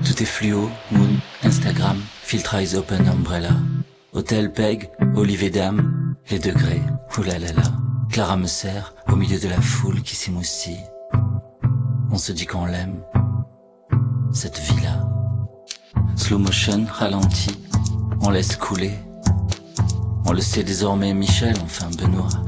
Tout est fluo, moon, Instagram, filtre eyes open umbrella. Hôtel Peg, Olivier Dame, les degrés, oulalala. Clara me serre au milieu de la foule qui s'émoustille. On se dit qu'on l'aime, cette vie-là. Slow motion, ralenti, on laisse couler. On le sait désormais, Michel, enfin Benoît.